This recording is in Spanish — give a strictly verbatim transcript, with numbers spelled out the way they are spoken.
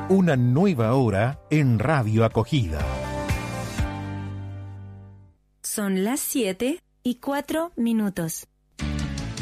Una nueva hora en Radio Acogida. Son las siete y cuatro minutos.